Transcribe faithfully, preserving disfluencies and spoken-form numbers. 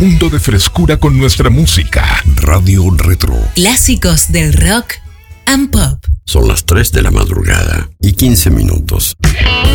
mundo de frescura con nuestra música. Radio Retro. Clásicos del rock and pop. Son las tres de la madrugada y quince minutos.